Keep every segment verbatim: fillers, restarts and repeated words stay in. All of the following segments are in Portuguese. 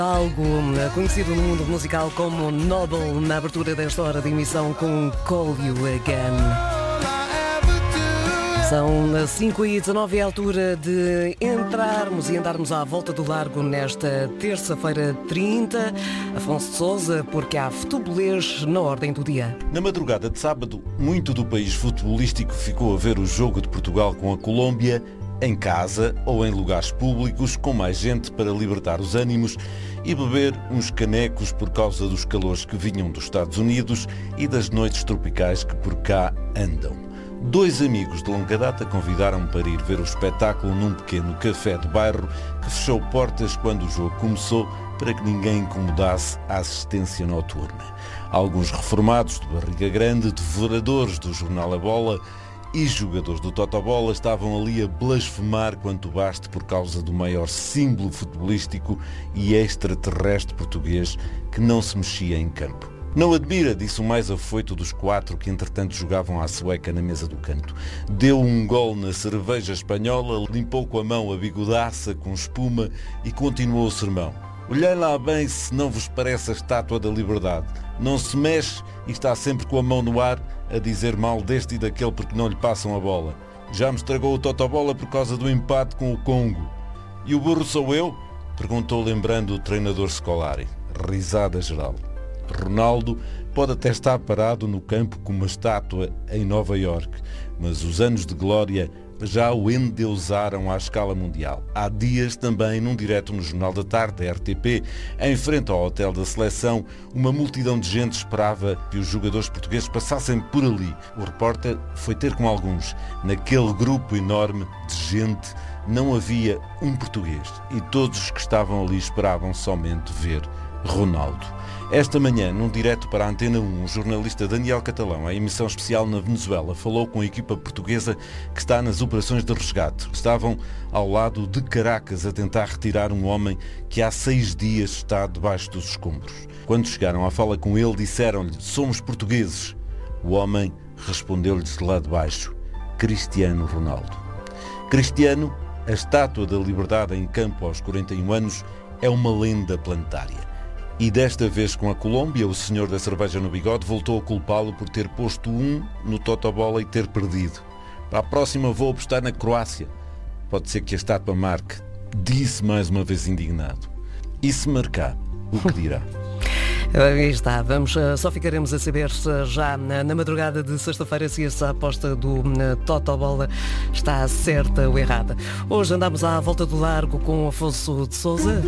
Algo conhecido no mundo musical como Noble, na abertura desta hora de emissão com Call You Again. São cinco e dezanove, é a altura de entrarmos e andarmos à volta do largo nesta terça-feira trinta. Afonso de Sousa, porque há futebolês na ordem do dia. Na madrugada de sábado, muito do país futebolístico ficou a ver o jogo de Portugal com a Colômbia em casa ou em lugares públicos, com mais gente para libertar os ânimos e beber uns canecos por causa dos calores que vinham dos Estados Unidos e das noites tropicais que por cá andam. Dois amigos de longa data convidaram-me para ir ver o espetáculo num pequeno café de bairro que fechou portas quando o jogo começou para que ninguém incomodasse a assistência noturna. Alguns reformados de barriga grande, devoradores do jornal A Bola e jogadores do Totobola estavam ali a blasfemar quanto baste por causa do maior símbolo futebolístico e extraterrestre português que não se mexia em campo. Não admira, disse o mais afoito dos quatro que entretanto jogavam à sueca na mesa do canto. Deu um gol na cerveja espanhola, limpou com a mão a bigodaça com espuma e continuou o sermão. Olhei lá bem se não vos parece a estátua da liberdade. Não se mexe e está sempre com a mão no ar a dizer mal deste e daquele porque não lhe passam a bola. Já me estragou o Totobola por causa do empate com o Congo. E o burro sou eu? Perguntou lembrando o treinador Scolari. Risada geral. Ronaldo pode até estar parado no campo como uma estátua em Nova Iorque, mas os anos de glória já o endeusaram à escala mundial. Há dias também, num direto no Jornal da Tarde, da R T P, em frente ao hotel da seleção, uma multidão de gente esperava que os jogadores portugueses passassem por ali. O repórter foi ter com alguns. Naquele grupo enorme de gente não havia um português e todos os que estavam ali esperavam somente ver Ronaldo. Esta manhã, num direto para a Antena um, o jornalista Daniel Catalão, à emissão especial na Venezuela, falou com a equipa portuguesa que está nas operações de resgate. Estavam ao lado de Caracas a tentar retirar um homem que há seis dias está debaixo dos escombros. Quando chegaram à fala com ele, disseram-lhe: somos portugueses. O homem respondeu-lhes de lá de baixo: Cristiano Ronaldo. Cristiano, a estátua da liberdade em campo aos quarenta e um anos, é uma lenda planetária. E desta vez com a Colômbia, o senhor da cerveja no bigode voltou a culpá-lo por ter posto um no Totobola e ter perdido. Para a próxima vou apostar na Croácia. Pode ser que a estátua marque, disse mais uma vez indignado. E se marcar, o que dirá? Aí está, vamos, só ficaremos a saber já na, na madrugada de sexta-feira se essa aposta do Totobola está certa ou errada. Hoje andamos à volta do largo com Afonso de Sousa.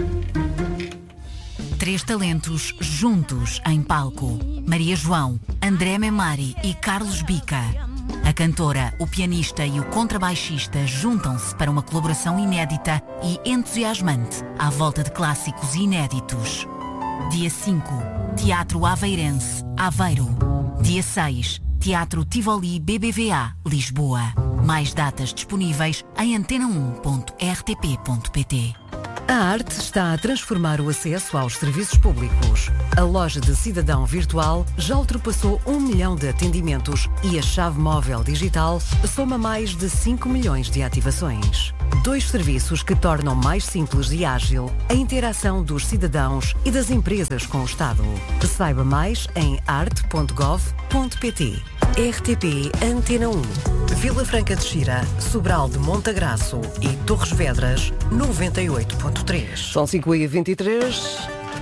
Três talentos juntos em palco. Maria João, André Memari e Carlos Bica. A cantora, o pianista e o contrabaixista juntam-se para uma colaboração inédita e entusiasmante à volta de clássicos inéditos. Dia cinco, Teatro Aveirense, Aveiro. Dia seis, Teatro Tivoli B B V A, Lisboa. Mais datas disponíveis em antena um ponto r t p ponto p t. A arte está a transformar o acesso aos serviços públicos. A loja de cidadão virtual já ultrapassou um milhão de atendimentos e a chave móvel digital soma mais de cinco milhões de ativações. Dois serviços que tornam mais simples e ágil a interação dos cidadãos e das empresas com o Estado. Saiba mais em arte ponto gov ponto p t. R T P Antena um. Vila Franca de Xira, Sobral de Montagraço e Torres Vedras, noventa e oito ponto três. São cinco e vinte e três.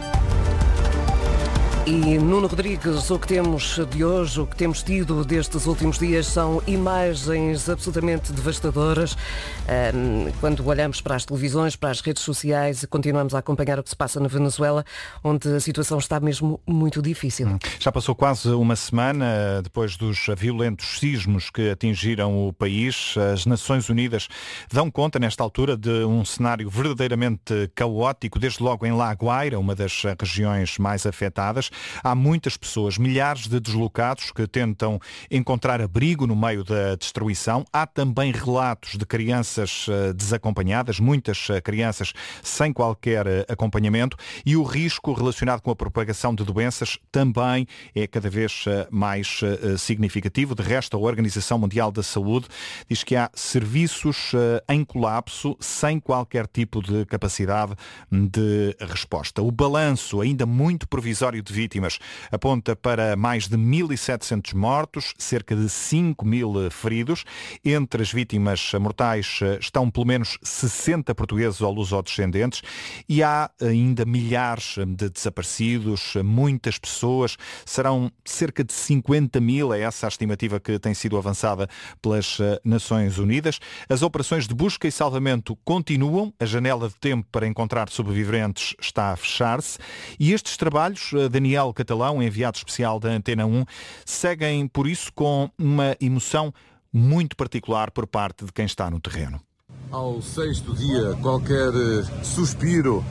E Nuno Rodrigues, o que temos de hoje, o que temos tido destes últimos dias são imagens absolutamente devastadoras. Quando olhamos para as televisões, para as redes sociais, continuamos a acompanhar o que se passa na Venezuela, onde a situação está mesmo muito difícil. Já passou quase uma semana depois dos violentos sismos que atingiram o país. As Nações Unidas dão conta, nesta altura, de um cenário verdadeiramente caótico, desde logo em La Guaira, uma das regiões mais afetadas. Há muitas pessoas, milhares de deslocados que tentam encontrar abrigo no meio da destruição. Há também relatos de crianças desacompanhadas, muitas crianças sem qualquer acompanhamento, e o risco relacionado com a propagação de doenças também é cada vez mais significativo. De resto, a Organização Mundial da Saúde diz que há serviços em colapso, sem qualquer tipo de capacidade de resposta. O balanço, ainda muito provisório de vítimas, aponta para mais de mil e setecentos mortos, cerca de cinco mil feridos. Entre as vítimas mortais estão pelo menos sessenta portugueses ou lusodescendentes e há ainda milhares de desaparecidos, muitas pessoas, serão cerca de cinquenta mil, é essa a estimativa que tem sido avançada pelas Nações Unidas. As operações de busca e salvamento continuam, a janela de tempo para encontrar sobreviventes está a fechar-se e estes trabalhos, Daniel Catalão, enviado especial da Antena um, seguem por isso com uma emoção muito particular por parte de quem está no terreno. Ao sexto dia, qualquer suspiro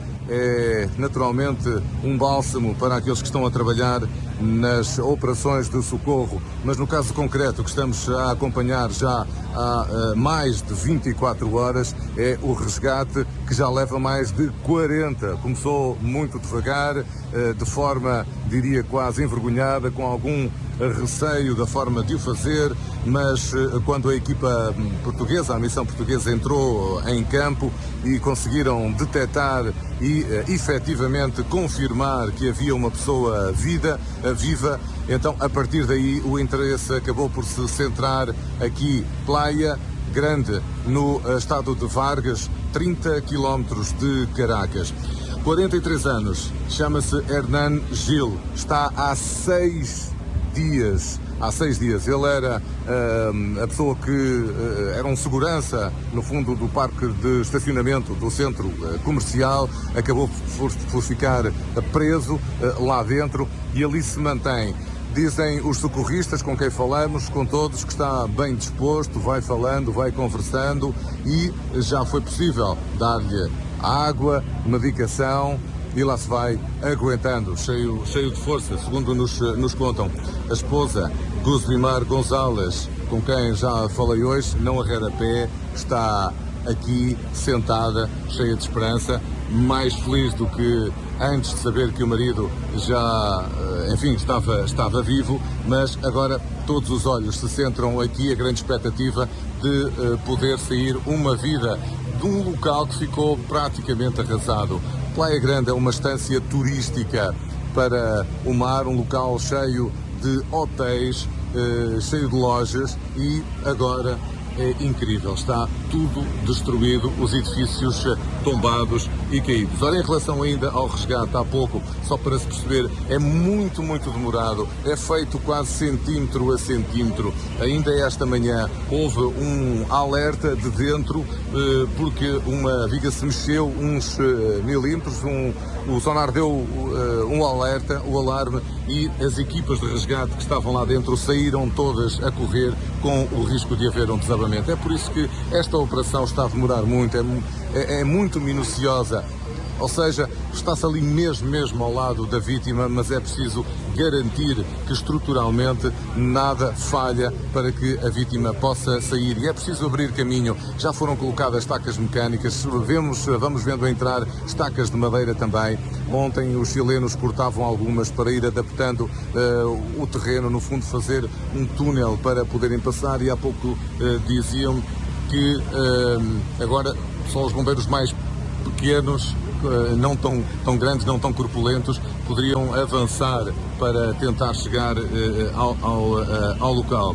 é naturalmente um bálsamo para aqueles que estão a trabalhar nas operações de socorro, mas no caso concreto que estamos a acompanhar já há uh, mais de vinte e quatro horas é o resgate, que já leva mais de quarenta. Começou muito devagar, uh, de forma, diria, quase envergonhada, com algum receio da forma de o fazer, mas uh, quando a equipa portuguesa, a missão portuguesa entrou em campo e conseguiram detectar e uh, efetivamente confirmar que havia uma pessoa vida, uh, viva, então a partir daí o interesse acabou por se centrar aqui, Playa Grande, no uh, estado de Vargas, trinta quilómetros de Caracas. quarenta e três anos, chama-se Hernan Gil, está há seis dias Há seis dias. Ele era uh, a pessoa que uh, era um segurança, no fundo, do parque de estacionamento do centro uh, comercial. Acabou por, por ficar preso uh, lá dentro e ali se mantém. Dizem os socorristas com quem falamos, com todos, que está bem disposto, vai falando, vai conversando e já foi possível dar-lhe água, medicação, e lá se vai aguentando, cheio, cheio de força, segundo nos, nos contam. A esposa, Guzmar Gonzalez, com quem já falei hoje, não arreda pé, está aqui sentada, cheia de esperança, mais feliz do que antes de saber que o marido já, enfim, estava, estava vivo, mas agora todos os olhos se centram aqui, a grande expectativa de uh, poder sair uma vida de um local que ficou praticamente arrasado. Playa Grande é uma estância turística para o mar, um local cheio de hotéis, eh, cheio de lojas e agora é incrível, está tudo destruído, os edifícios tombados e caídos. Olha, em relação ainda ao resgate, há pouco, só para se perceber, é muito, muito demorado, é feito quase centímetro a centímetro. Ainda esta manhã houve um alerta de dentro, eh, porque uma viga se mexeu uns eh, milímetros, um, o sonar deu uh, um alerta, o alarme, e as equipas de resgate que estavam lá dentro saíram todas a correr com o risco de haver um desabamento. É por isso que esta operação está a demorar muito, é, é, é muito minuciosa. Ou seja, está-se ali mesmo, mesmo ao lado da vítima, mas é preciso garantir que estruturalmente nada falha para que a vítima possa sair. E é preciso abrir caminho. Já foram colocadas estacas mecânicas, vemos, vamos vendo entrar estacas de madeira também. Ontem os chilenos cortavam algumas para ir adaptando uh, o terreno, no fundo fazer um túnel para poderem passar, e há pouco uh, diziam que uh, agora só os bombeiros mais pequenos, não tão, tão grandes, não tão corpulentos, poderiam avançar para tentar chegar uh, ao, ao, uh, ao local.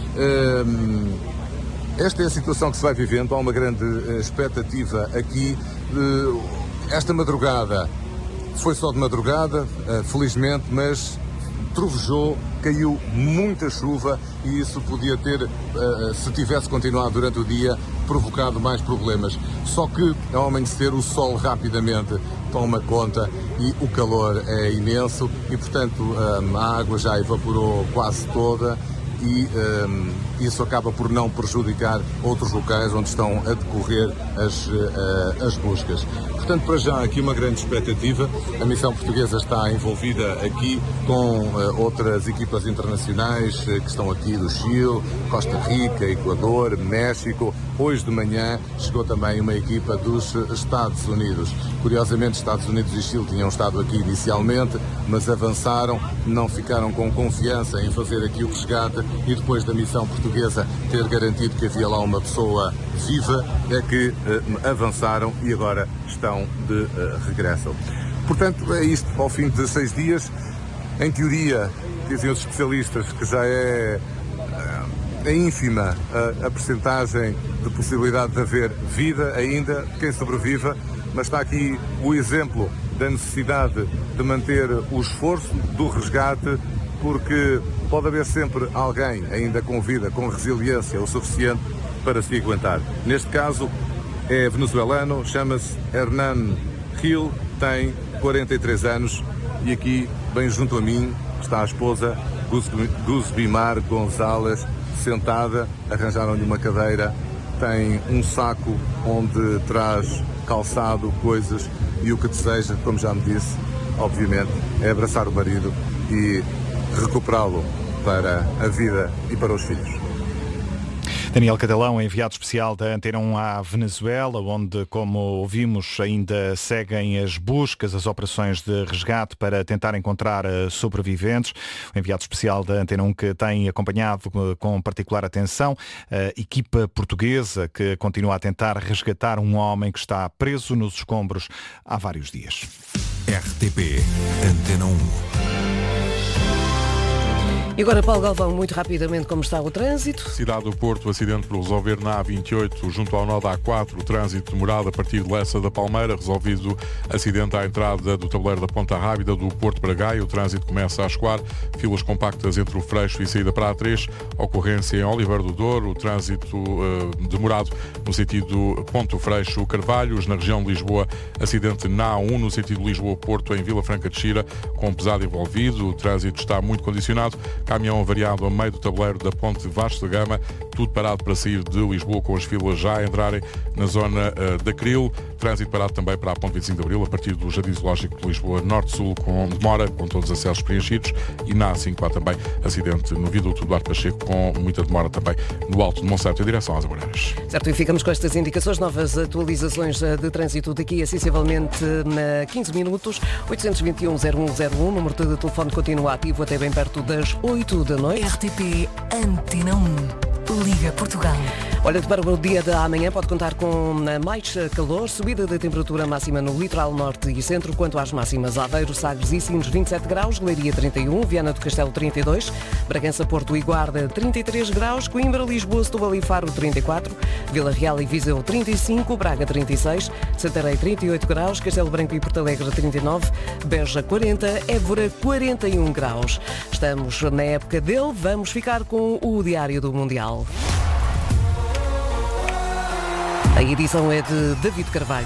Uh, esta é a situação que se vai vivendo, há uma grande uh, expectativa aqui. Uh, esta madrugada foi só de madrugada, uh, felizmente, mas trovejou, caiu muita chuva e isso podia ter, uh, se tivesse continuado durante o dia, provocado mais problemas. Só que ao amanhecer o sol rapidamente toma conta e o calor é imenso e, portanto, um, a água já evaporou quase toda e um, isso acaba por não prejudicar outros locais onde estão a decorrer as, uh, as buscas. Portanto, para já aqui uma grande expectativa. A missão portuguesa está envolvida aqui com uh, outras equipas internacionais uh, que estão aqui do Chile, Costa Rica, Equador, México. Hoje de manhã chegou também uma equipa dos Estados Unidos. Curiosamente, Estados Unidos e Chile tinham estado aqui inicialmente, mas avançaram, não ficaram com confiança em fazer aqui o resgate e depois da missão portuguesa ter garantido que havia lá uma pessoa viva, é que uh, avançaram e agora estão de uh, regresso. Portanto, é isto, ao fim de seis dias, em teoria, dizem os especialistas que já é uh, é ínfima a, a percentagem de possibilidade de haver vida ainda, quem sobreviva, mas está aqui o exemplo da necessidade de manter o esforço do resgate, porque pode haver sempre alguém ainda com vida, com resiliência o suficiente para se aguentar. Neste caso é venezuelano, chama-se Hernan Gil, tem quarenta e três anos e aqui, bem junto a mim, está a esposa Guzbimar González, sentada, arranjaram-lhe uma cadeira, tem um saco onde traz calçado, coisas, e o que deseja, como já me disse, obviamente, é abraçar o marido e recuperá-lo para a vida e para os filhos. Daniel Catalão, enviado especial da Antena um à Venezuela, onde, como ouvimos, ainda seguem as buscas, as operações de resgate para tentar encontrar sobreviventes. O enviado especial da Antena um que tem acompanhado com particular atenção a equipa portuguesa que continua a tentar resgatar um homem que está preso nos escombros há vários dias. R T P Antena um. E agora, Paulo Galvão, muito rapidamente, como está o trânsito? Cidade do Porto, acidente por resolver na A vinte e oito, junto ao nó da A quatro, o trânsito demorado a partir de Lessa da Palmeira, resolvido acidente à entrada do tabuleiro da Ponta Rábida do Porto para Gaia, o trânsito começa a escoar, filas compactas entre o Freixo e saída para a A três, ocorrência em Oliveira do Douro, o trânsito uh, demorado no sentido Ponto Freixo Carvalhos, na região de Lisboa, acidente na A um, no sentido Lisboa-Porto, em Vila Franca de Xira, com um pesado envolvido, o trânsito está muito condicionado. Caminhão variado a meio do tabuleiro da Ponte Vasco da Gama, tudo parado para sair de Lisboa, com as filas já a entrarem na zona uh, da Cril. Trânsito parado também para a Ponte vinte e cinco de Abril, a partir do Jardim Zoológico de Lisboa Norte-Sul, com demora, com todos os acessos preenchidos. E na A cinco há também acidente no viaduto do Arco Pacheco, com muita demora também no Alto de Monsanto, em direção às Amoreiras. Certo, e ficamos com estas indicações, novas atualizações de trânsito daqui a sensivelmente quinze minutos. oitocentos e vinte e um, zero um zero um, número de telefone continua ativo até bem perto das oito da noite. R T P Antena um. Liga Portugal. Olha, para o dia da amanhã pode contar com mais calor, subida da temperatura máxima no litoral norte e centro, quanto às máximas: Aveiro, Sagres e Sines vinte e sete graus, Leiria trinta e um, Viana do Castelo trinta e dois, Bragança, Porto e Guarda trinta e três graus, Coimbra, Lisboa, Setúbal e Faro trinta e quatro, Vila Real e Viseu trinta e cinco, Braga trinta e seis, Santarém trinta e oito graus, Castelo Branco e Porto Alegre trinta e nove, Beja quarenta, Évora quarenta e um graus. Estamos na época dele, vamos ficar com o Diário do Mundial. A edição é de David Carvalho.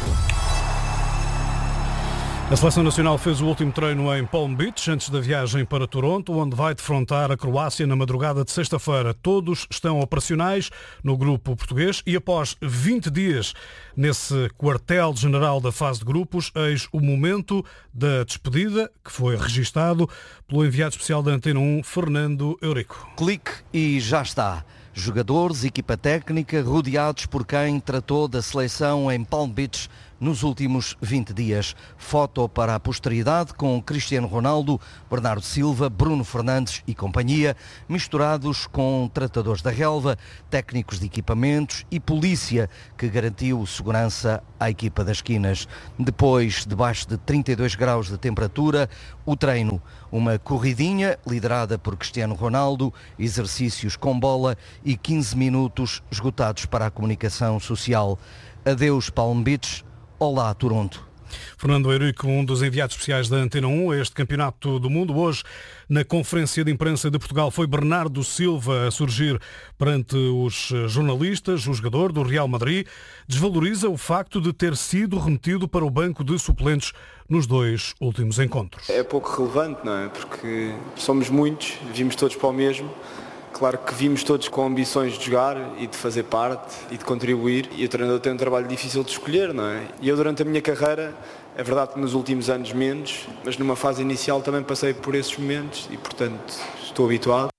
A Seleção Nacional fez o último treino em Palm Beach antes da viagem para Toronto, onde vai defrontar a Croácia na madrugada de sexta-feira. Todos estão operacionais no grupo português e após vinte dias nesse quartel-general da fase de grupos, eis o momento da despedida, que foi registado pelo enviado especial da Antena um, Fernando Eurico. Clique e já está. Jogadores, equipa técnica, rodeados por quem tratou da seleção em Palm Beach nos últimos vinte dias. Foto para a posteridade com Cristiano Ronaldo, Bernardo Silva, Bruno Fernandes e companhia, misturados com tratadores da relva, técnicos de equipamentos e polícia que garantiu segurança à equipa das esquinas. Depois, debaixo de trinta e dois graus de temperatura, o treino. Uma corridinha liderada por Cristiano Ronaldo, exercícios com bola e quinze minutos esgotados para a comunicação social. Adeus Palm Beach, olá Toronto. Fernando Eurico, um dos enviados especiais da Antena um a este Campeonato do Mundo. Hoje, na conferência de imprensa de Portugal, foi Bernardo Silva a surgir perante os jornalistas. O jogador do Real Madrid desvaloriza o facto de ter sido remetido para o banco de suplentes nos dois últimos encontros. É pouco relevante, não é? Porque somos muitos, vimos todos para o mesmo. Claro que vimos todos com ambições de jogar e de fazer parte e de contribuir, e o treinador tem um trabalho difícil de escolher, não é? E eu durante a minha carreira, é verdade que nos últimos anos menos, mas numa fase inicial também passei por esses momentos e, portanto, estou habituado.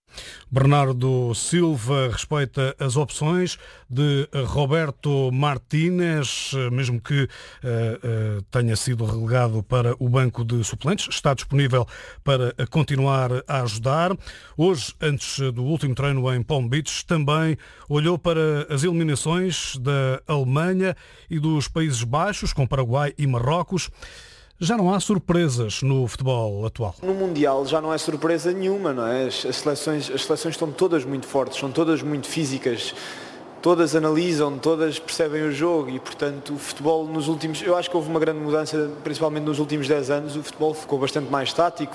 Bernardo Silva respeita as opções de Roberto Martínez, mesmo que uh, uh, tenha sido relegado para o banco de suplentes. Está disponível para continuar a ajudar. Hoje, antes do último treino em Palm Beach, também olhou para as eliminações da Alemanha e dos Países Baixos, com Paraguai e Marrocos. Já não há surpresas no futebol atual. No Mundial já não é surpresa nenhuma, não é? As, as, seleções, as seleções estão todas muito fortes, são todas muito físicas, todas analisam, todas percebem o jogo e, portanto, o futebol nos últimos... Eu acho que houve uma grande mudança, principalmente nos últimos dez anos, o futebol ficou bastante mais tático,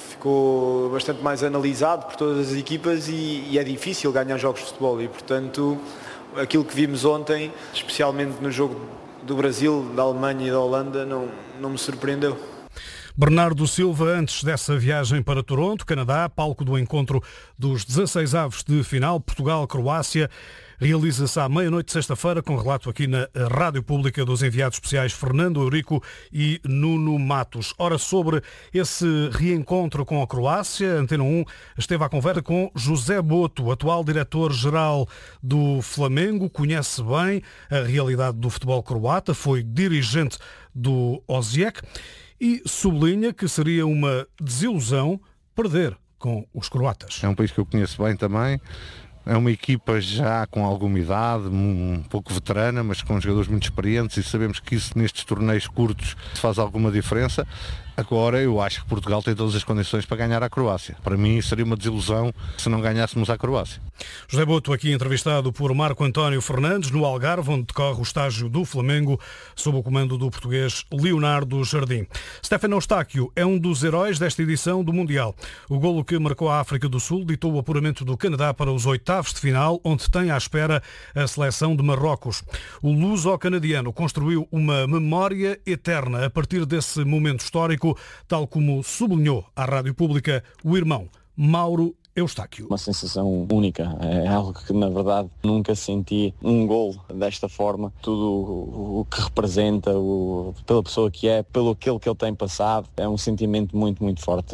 ficou bastante mais analisado por todas as equipas e, e é difícil ganhar jogos de futebol e, portanto, aquilo que vimos ontem, especialmente no jogo do Brasil, da Alemanha e da Holanda, não, não me surpreendeu. Bernardo Silva, antes dessa viagem para Toronto, Canadá, palco do encontro dos dezasseis avos de final, Portugal-Croácia, realiza-se à meia-noite de sexta-feira, com relato aqui na Rádio Pública dos enviados especiais Fernando Eurico e Nuno Matos. Ora, sobre esse reencontro com a Croácia, Antena um esteve à conversa com José Boto, atual diretor-geral do Flamengo, conhece bem a realidade do futebol croata, foi dirigente do Osijek e sublinha que seria uma desilusão perder com os croatas. É um país que eu conheço bem também. É uma equipa já com alguma idade, um pouco veterana, mas com jogadores muito experientes e sabemos que isso nestes torneios curtos faz alguma diferença. Agora eu acho que Portugal tem todas as condições para ganhar a Croácia. Para mim seria uma desilusão se não ganhássemos a Croácia. José Boto aqui entrevistado por Marco António Fernandes no Algarve, onde decorre o estágio do Flamengo sob o comando do português Leonardo Jardim. Stefano Eustáquio é um dos heróis desta edição do Mundial. O golo que marcou a África do Sul ditou o apuramento do Canadá para os oitavos de final, onde tem à espera a seleção de Marrocos. O luso-canadiano construiu uma memória eterna a partir desse momento histórico, tal como sublinhou à Rádio Pública o irmão Mauro Eustáquio. Uma sensação única, é algo que na verdade nunca senti um gol desta forma, tudo o, o que representa, o, pela pessoa que é, pelo aquilo que ele tem passado, é um sentimento muito, muito forte,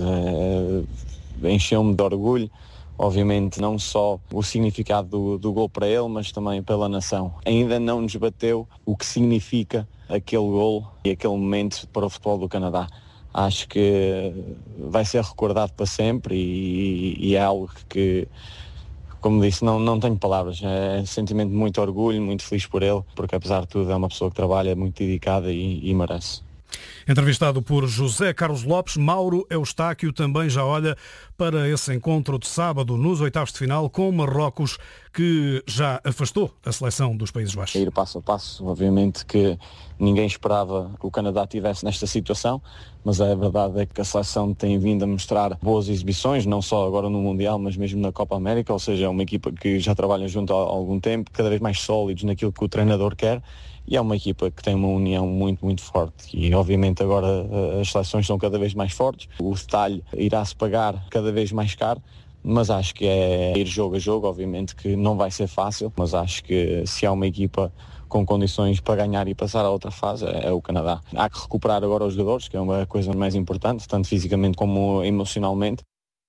é, encheu-me de orgulho. Obviamente não só o significado do, do gol para ele, mas também pela nação. Ainda não nos bateu o que significa aquele gol e aquele momento para o futebol do Canadá. Acho que vai ser recordado para sempre e, e é algo que, como disse, não, não tenho palavras. É um sentimento de muito orgulho, muito feliz por ele, porque apesar de tudo é uma pessoa que trabalha muito dedicada e, e merece. Entrevistado por José Carlos Lopes, Mauro Eustáquio também já olha para esse encontro de sábado nos oitavos de final com Marrocos, que já afastou a seleção dos Países Baixos. Ir passo a passo, obviamente que ninguém esperava que o Canadá estivesse nesta situação, mas a verdade é que a seleção tem vindo a mostrar boas exibições, não só agora no Mundial, mas mesmo na Copa América, ou seja, é uma equipa que já trabalha junto há algum tempo, cada vez mais sólidos naquilo que o treinador quer. E é uma equipa que tem uma união muito, muito forte e obviamente agora as seleções são cada vez mais fortes. O detalhe irá-se pagar cada vez mais caro, mas acho que é ir jogo a jogo, obviamente que não vai ser fácil, mas acho que se há uma equipa com condições para ganhar e passar à outra fase é o Canadá. Há que recuperar agora os jogadores, que é uma coisa mais importante, tanto fisicamente como emocionalmente.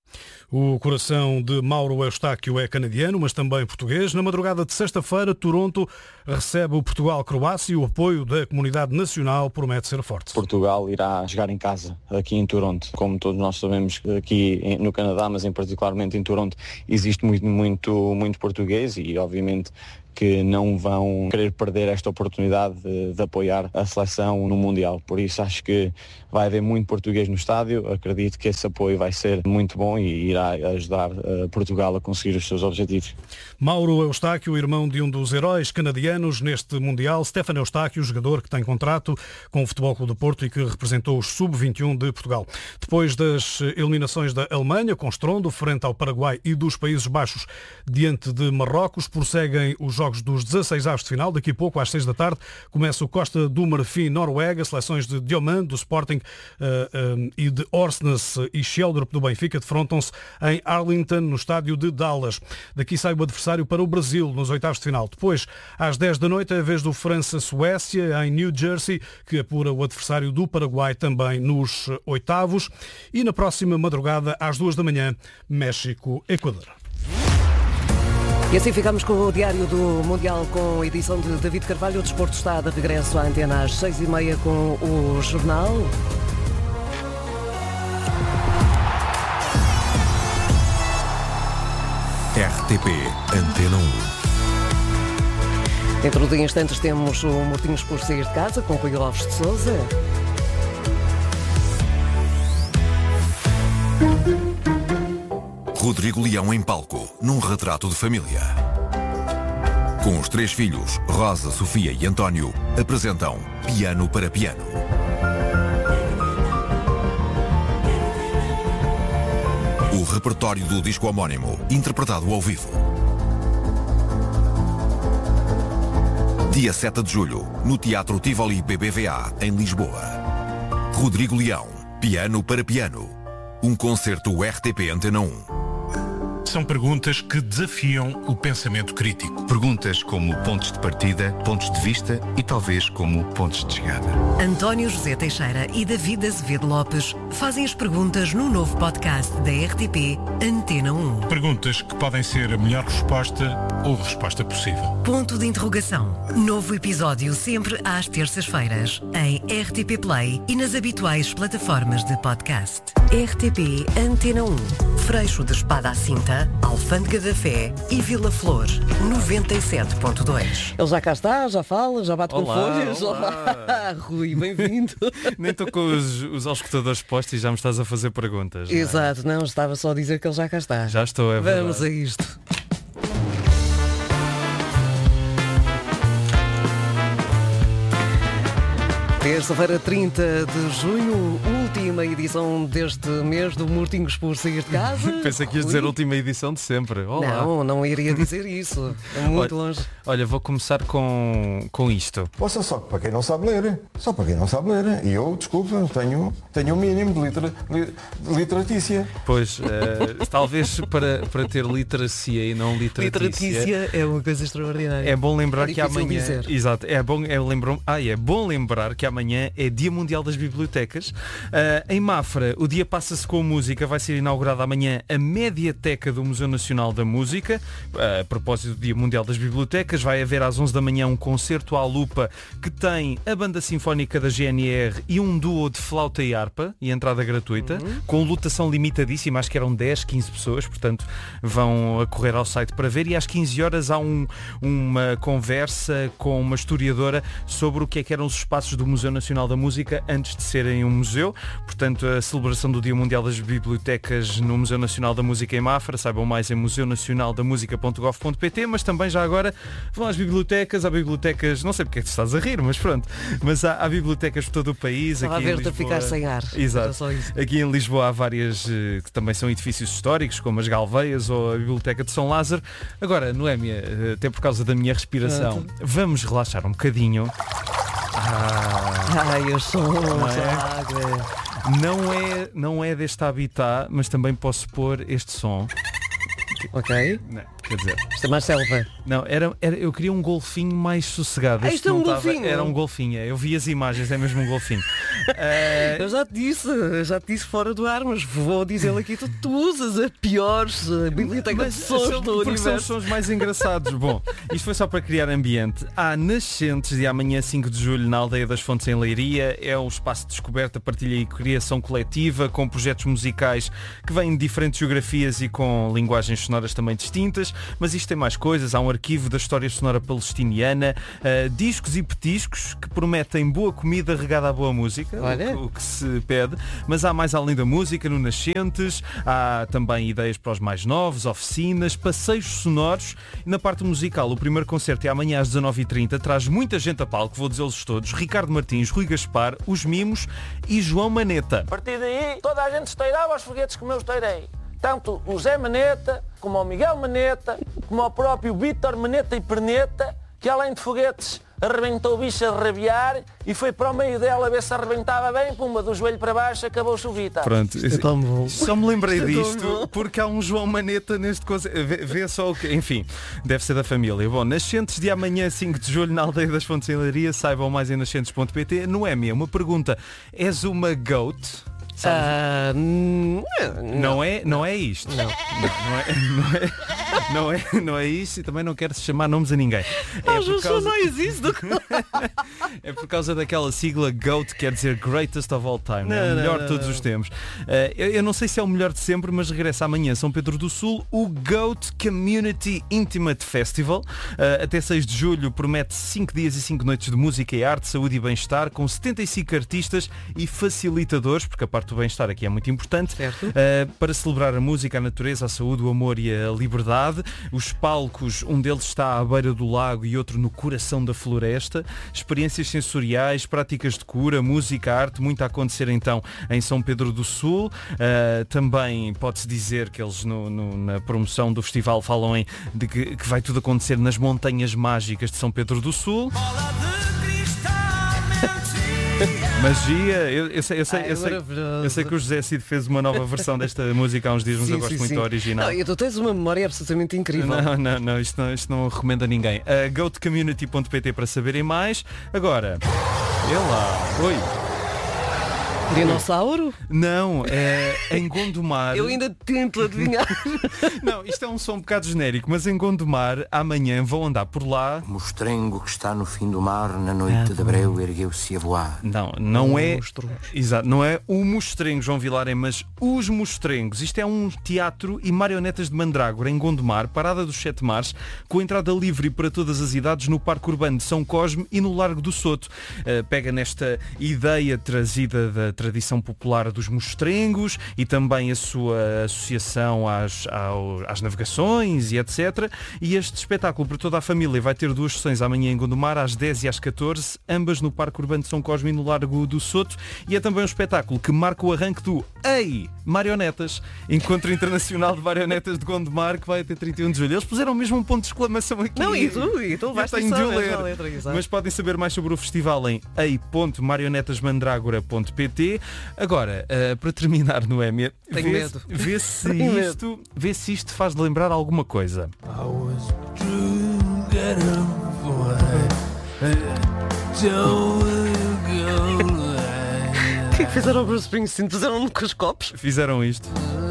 O coração de Mauro Eustáquio é canadiano, mas também português. Na madrugada de sexta-feira, Toronto recebe o Portugal-Croácia e o apoio da comunidade nacional promete ser forte. Portugal irá jogar em casa, aqui em Toronto. Como todos nós sabemos, aqui no Canadá, mas em particularmente em Toronto, existe muito, muito, muito português e, obviamente, que não vão querer perder esta oportunidade de, de apoiar a seleção no Mundial. Por isso acho que vai haver muito português no estádio, acredito que esse apoio vai ser muito bom e irá ajudar uh, Portugal a conseguir os seus objetivos. Mauro Eustáquio, irmão de um dos heróis canadianos neste Mundial, Stefano Eustáquio, jogador que tem contrato com o Futebol Clube do Porto e que representou os sub vinte e um de Portugal. Depois das eliminações da Alemanha, com estrondo, frente ao Paraguai e dos Países Baixos, diante de Marrocos, prosseguem os jogos jogos dos dezasseis avos de final. Daqui a pouco, às seis da tarde, começa o Costa do Marfim, Noruega, seleções de Diomande, do Sporting uh, um, e de Orsnes e Sheldrup do Benfica defrontam-se em Arlington, no estádio de Dallas. Daqui sai o adversário para o Brasil, nos oitavos de final. Depois, às dez da noite, é a vez do França-Suécia, em New Jersey, que apura o adversário do Paraguai também nos oitavos. E na próxima madrugada, às duas da manhã, México-Equador. E assim ficamos com o Diário do Mundial com a edição de David Carvalho. O desporto está de regresso à antena às seis e meia com o jornal. R T P Antena um. Dentro de instantes temos o Mortinhos por Sair de Casa com Rui Alves de Sousa. Rodrigo Leão em palco, num retrato de família. Com os três filhos, Rosa, Sofia e António, apresentam Piano para Piano. O repertório do disco homónimo, interpretado ao vivo. Dia sete de julho, no Teatro Tivoli B B V A, em Lisboa. Rodrigo Leão, Piano para Piano. Um concerto R T P Antena um. São perguntas que desafiam o pensamento crítico. Perguntas como pontos de partida, pontos de vista e talvez como pontos de chegada. António José Teixeira e David Azevedo Lopes fazem as perguntas no novo podcast da R T P Antena um. Perguntas que podem ser a melhor resposta ou a resposta possível. Ponto de interrogação. Novo episódio sempre às terças-feiras em R T P Play e nas habituais plataformas de podcast. R T P Antena um. Freixo de Espada à Cinta, Alfândega da Fé e Vila Flor, noventa e sete ponto dois. Ele já cá está, já fala, já bate Olá, com folhas. olá. Olá, Rui, bem-vindo. Nem estou com os, os auscultadores postos e já me estás a fazer perguntas. Não é? Exato, não, estava só a dizer que ele já cá está. Já estou, é verdade. Vamos a isto. Terça-feira, trinta de junho, última edição deste mês do Mortinhos por Sair de Casa. Pensei que ias dizer última edição de sempre. Olá. Não, não iria dizer isso. É muito olha, longe. Olha, vou começar com, com isto. Poxa, só que para quem não sabe ler. Só para quem não sabe ler. E eu, desculpa, tenho, tenho um mínimo de, litera, de literatícia. Pois, uh, talvez para, para ter literacia e não literatícia. Literatícia é uma coisa extraordinária. É bom lembrar é que amanhã... Dizer. Exato, é bom, é, lembram, ah, é bom lembrar que amanhã é Dia Mundial das Bibliotecas. Uh, em Mafra, o dia passa-se com música. Vai ser inaugurada amanhã a Mediateca do Museu Nacional da Música. Uh, a propósito do Dia Mundial das Bibliotecas, vai haver às onze da manhã um concerto à lupa que tem a Banda Sinfónica da G N R e um duo de flauta e harpa e entrada gratuita, uhum. com lotação limitadíssima, acho que eram dez, quinze pessoas, portanto vão a correr ao site para ver. E às quinze horas há um, uma conversa com uma historiadora sobre o que é que eram os espaços do Museu Nacional da Música antes de serem um museu. Portanto, a celebração do Dia Mundial das Bibliotecas no Museu Nacional da Música em Mafra. Saibam mais em museu nacional da música ponto gov ponto pt, mas também já agora vão às bibliotecas, há bibliotecas, não sei porque é que tu estás a rir, mas pronto, mas há, há bibliotecas por todo o país. Estava aqui a em ver-te a Lisboa... ficar sem ar. Exato. Aqui em Lisboa há várias que também são edifícios históricos, como as Galveias ou a Biblioteca de São Lázaro. Agora, Noémia, até por causa da minha respiração, pronto. Vamos relaxar um bocadinho. Ah, Ai, eu sou não é? Não é, não é deste habitat, mas também posso pôr este som. Ok. Não, quer dizer, isto é mais selva. Não, era, era, eu queria um golfinho mais sossegado. Ah, isto é um não golfinho. Tava, era um golfinho, é. Eu vi as imagens, é mesmo um golfinho. Uh... Eu já te disse, eu já te disse fora do ar, mas vou dizer aqui, tu, tu usas a pior biblioteca de sons do universo. São os sons mais engraçados. Bom, isto foi só para criar ambiente. Há nascentes de amanhã cinco de julho na Aldeia das Fontes em Leiria. É um espaço de descoberta, partilha e criação coletiva, com projetos musicais que vêm de diferentes geografias e com linguagens sonoras também distintas. Mas isto tem mais coisas. Há um arquivo da história sonora palestiniana, uh, discos e petiscos que prometem boa comida regada à boa música, o que, o que se pede. Mas há mais além da música no Nascentes. Há também ideias para os mais novos, oficinas, passeios sonoros. E na parte musical, o primeiro concerto é amanhã às dezanove e trinta. Traz muita gente a palco, vou dizê-los todos: Ricardo Martins, Rui Gaspar, Os Mimos e João Maneta. A partir daí, toda a gente esteirava aos foguetes como eu esteirei. tanto o Zé Maneta, como o Miguel Maneta, como o próprio Vítor Maneta e Perneta, que além de foguetes arrebentou o bicho a rabiar e foi para o meio dela a ver se arrebentava bem, pumba, do joelho para baixo, acabou-se o Vítor. Pronto, é tão bom. Só me lembrei Isto é tão disto bom. porque há um João Maneta neste coisa. Vê, vê só o que. Enfim, deve ser da família. Bom, nascentes de amanhã, cinco de julho, na aldeia das Fontes em Leiria, saibam mais em nascentes ponto pt. Noémia, uma pergunta. És uma goat? Ah, não. Não é, não é isto. Não. Não, não é, não é, não é, não é isto e também não quero chamar nomes a ninguém. Ah, É por causa, não existe. é por causa daquela sigla GOAT, quer dizer Greatest of All Time, Não, é o não, melhor não, de todos não. os tempos. Uh, eu, eu não sei se é o melhor de sempre, mas regressa amanhã São Pedro do Sul, o GOAT Community Intimate Festival. Uh, até seis de julho promete cinco dias e cinco noites de música e arte, saúde e bem-estar, com setenta e cinco artistas e facilitadores, porque a parte do bem-estar aqui é muito importante, uh, para celebrar a música, a natureza, a saúde, o amor e a liberdade. Os palcos, um deles está à beira do lago e outro no coração da floresta. Experiências sensoriais, práticas de cura, música, arte, muito a acontecer então em São Pedro do Sul. Uh, também pode-se dizer que eles no, no, na promoção do festival falam em de que, que vai tudo acontecer nas montanhas mágicas de São Pedro do Sul. Magia, eu, eu, sei, eu, sei, Ai, eu, sei, maravilhoso. eu sei que o José Cid fez uma nova versão desta música há uns dias, mas Sim, eu gosto sim, muito sim. da original. Não, e tu tens uma memória absolutamente incrível. Não, não, não, isto não, isto não recomendo a ninguém. Uh, goat community ponto pt para saberem mais. Agora, é lá. Oi. Dinossauro? Não, é em Gondomar. Eu ainda tento adivinhar. Não, isto é um som um bocado genérico, mas em Gondomar amanhã vão andar por lá. O mostrengo que está no fim do mar, na noite de breu, ergueu-se a voar. Não, não é. Monstros. Exato, não é o Mostrengo, João Vilarem, mas os Mostrengos. Isto é um teatro e marionetas de Mandrágora em Gondomar, Parada dos Sete Mares, com entrada livre para todas as idades no Parque Urbano de São Cosme e no Largo do Soto. Uh, pega nesta ideia trazida da tradição popular dos Mostrengos e também a sua associação às, ao, às navegações e etcétera. E este espetáculo para toda a família vai ter duas sessões amanhã em Gondomar, às dez e às catorze, ambas no Parque Urbano de São Cosme e no Largo do Soto. E é também um espetáculo que marca o arranque do Ei! Marionetas! Encontro Internacional de Marionetas de Gondomar, que vai até trinta e um de julho. Eles puseram mesmo um ponto de exclamação aqui. Não, e tu? E tu vais Eu tenho de o ler. letra, exato. Mas podem saber mais sobre o festival em ei ponto marionetasmandragora ponto pt. Agora, uh, para terminar, Noémia, Tenho vê, medo. vê se Tenho isto, vê se isto faz lembrar alguma coisa. O que é que fizeram ao Bruce Springsteen? Fizeram com os copos? Fizeram isto.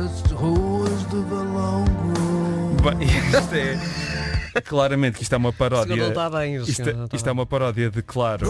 Bem, isto é... Claramente que isto é uma paródia. O senhor não está bem, o Isto, senhor não está isto é uma paródia de Claro.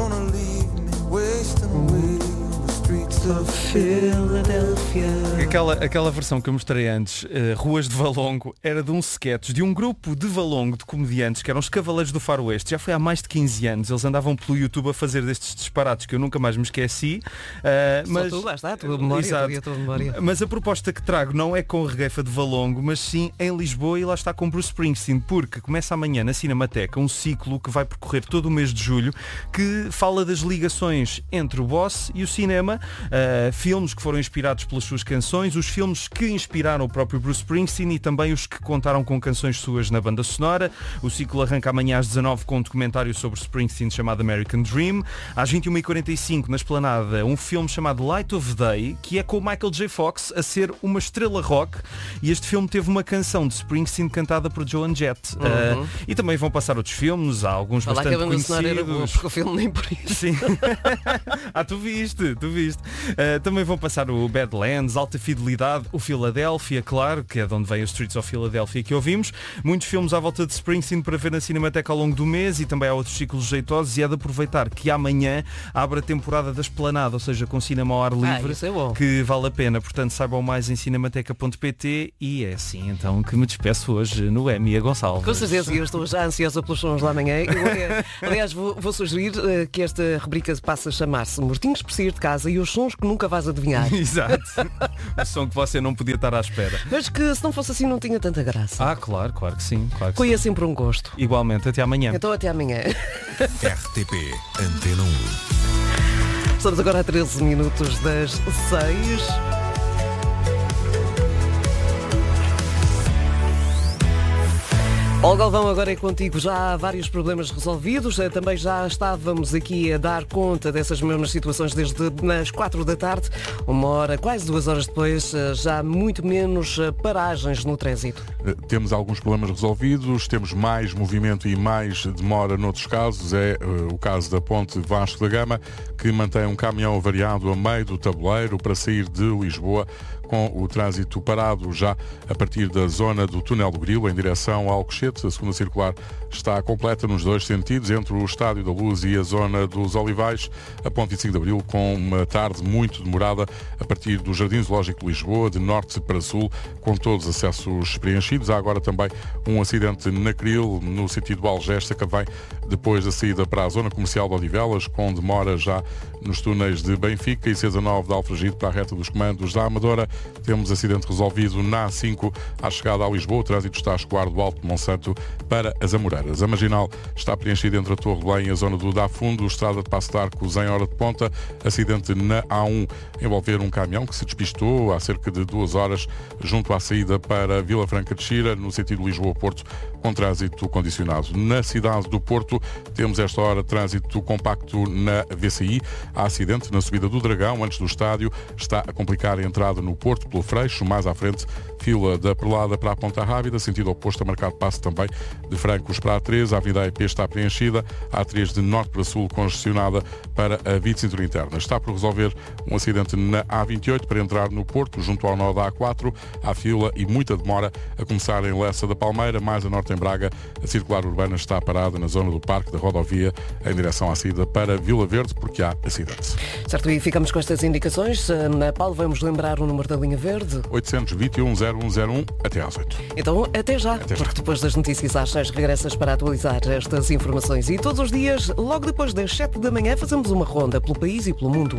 Aquela, aquela versão que eu mostrei antes, uh, Ruas de Valongo, era de um sketch de um grupo de Valongo de comediantes que eram os Cavaleiros do Faroeste. Já foi há mais de quinze anos. Eles andavam pelo YouTube a fazer destes disparates que eu nunca mais me esqueci. Uh, mas... Só tu, lá está, a tua memória, Exato. a tua memória. Mas a proposta que trago não é com a regueifa de Valongo, mas sim em Lisboa, e lá está com Bruce Springsteen, porque começa amanhã na Cinemateca um ciclo que vai percorrer todo o mês de julho, que fala das ligações entre o boss e o cinema, uh, filmes que foram inspirados pelas suas canções, os filmes que inspiraram o próprio Bruce Springsteen e também os que contaram com canções suas na banda sonora. O ciclo arranca amanhã às dezanove com um documentário sobre Springsteen chamado American Dream. Às vinte e uma e quarenta e cinco na Esplanada, um filme chamado Light of Day, que é com o Michael J. Fox a ser uma estrela rock, e este filme teve uma canção de Springsteen cantada por Joan Jett. Uhum. Uh, e também vão passar outros filmes, há alguns Olha lá bastante que a banda sonora era boa, conhecidos. porque o filme nem por isso. Sim. Ah, tu viste, tu viste. Uh, também vão passar o Badlands, Alta Fidelidade, o Philadelphia, claro, que é de onde vem os Streets of Philadelphia que ouvimos. Muitos filmes à volta de Springsteen para ver na Cinemateca ao longo do mês, e também há outros ciclos jeitosos, e é de aproveitar que amanhã abre a temporada da Esplanada, ou seja, com cinema ao ar livre, Ah, isso é bom. que vale a pena. Portanto, saibam mais em cinemateca ponto pt, e é assim então que me despeço hoje, Noémia Gonçalves. Com certeza, eu estou já ansiosa pelos sons da manhã. Eu, aliás, aliás, vou, vou sugerir uh, que esta rubrica passe a chamar-se Mortinhos por sair de casa e os sons que nunca vais adivinhar. Exato. O som que você não podia estar à espera. Mas que se não fosse assim não tinha tanta graça. Ah, claro, claro que sim. Claro que Foi sim. é sempre um gosto. Igualmente, até amanhã. Então até amanhã. R T P Antena um. Estamos agora a treze minutos das seis. Paulo Galvão, agora é contigo. Já há vários problemas resolvidos. Também já estávamos aqui a dar conta dessas mesmas situações desde as quatro da tarde. Uma hora, quase duas horas depois, já muito menos paragens no trânsito. Temos alguns problemas resolvidos, temos mais movimento e mais demora noutros casos. É uh, o caso da Ponte Vasco da Gama, que mantém um caminhão avariado a meio do tabuleiro para sair de Lisboa, com o trânsito parado já a partir da zona do Túnel do Grilo em direção ao Alcochete. A segunda circular está completa nos dois sentidos, entre o Estádio da Luz e a zona dos Olivais. A ponte vinte e cinco de Abril com uma tarde muito demorada a partir do Jardim Zoológico de Lisboa, de norte para sul, com todos os acessos preenchidos. Há agora também um acidente na Cril, no sentido Algesta, que vem depois da saída para a zona comercial de Odivelas, com demora já nos túneis de Benfica e C dezanove de Alfragide para a reta dos comandos da Amadora. Temos acidente resolvido na A cinco à chegada a Lisboa. O trânsito está a escoar do Alto de Monsanto para as Amoreiras. A Marginal está preenchida entre a Torre de Belém e a zona do Dá Fundo. Estrada de Passo de Arcos em hora de ponta. Acidente na A um envolver um caminhão que se despistou há cerca de duas horas junto à saída para Vila Franca de Xira, no sentido Lisboa-Porto, com trânsito condicionado. Na cidade do Porto temos esta hora trânsito compacto na V C I. Há acidente na subida do Dragão, antes do estádio. Está a complicar a entrada no Porto pelo Freixo. Mais à frente, fila da Perlada para a Ponta Rábida, sentido oposto a marcar passo também de Francos para a A três. A Avenida A E P está preenchida. A A três de norte para sul congestionada para a via de cintura interna. Está por resolver um acidente na A vinte e oito para entrar no Porto, junto ao nó da A quatro. Há fila e muita demora a começar em Lessa da Palmeira, mais a norte em Braga. A circular urbana está parada na zona do Parque da Rodovia, em direção à saída para Vila Verde, porque há acidente. Certo, e ficamos com estas indicações. Na Paulo, vamos lembrar o número da linha verde. oitocentos e vinte e um, zero um zero um, até às oito. Então, até já, até porque já. Depois das notícias às seis regressas para atualizar estas informações. E todos os dias, logo depois das sete da manhã, fazemos uma ronda pelo país e pelo mundo.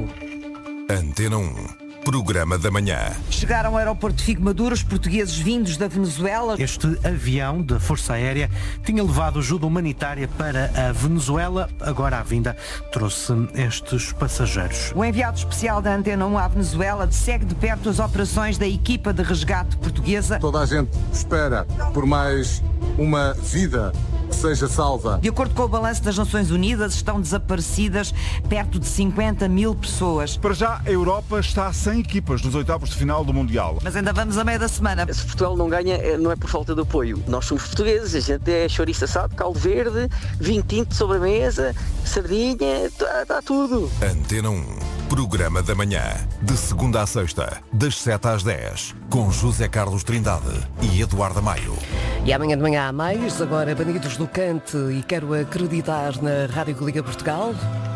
Antena um. Programa da manhã. Chegaram ao aeroporto de Figueiredo os portugueses vindos da Venezuela. Este avião da Força Aérea tinha levado ajuda humanitária para a Venezuela. Agora à vinda trouxe estes passageiros. O enviado especial da Antena um à Venezuela segue de perto as operações da equipa de resgate portuguesa. Toda a gente espera por mais uma vida que seja salva. De acordo com o balanço das Nações Unidas, estão desaparecidas perto de cinquenta mil pessoas. Para já, a Europa está sem equipas nos oitavos de final do Mundial. Mas ainda vamos a meio da semana. Se Portugal não ganha, não é por falta de apoio. Nós somos portugueses, a gente é chouriço assado, caldo verde, vinho tinto sobre a mesa, sardinha, está tudo. Antena um. Programa da manhã. De segunda à sexta, das sete às dez. Com José Carlos Trindade e Eduardo Maio. E amanhã de manhã há mais. Agora, Bandidos do Cante, e quero acreditar na Rádio que Liga Portugal.